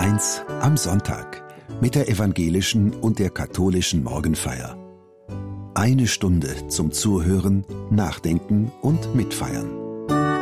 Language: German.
1 am Sonntag mit der evangelischen und der katholischen Morgenfeier. Eine Stunde zum Zuhören, Nachdenken und Mitfeiern.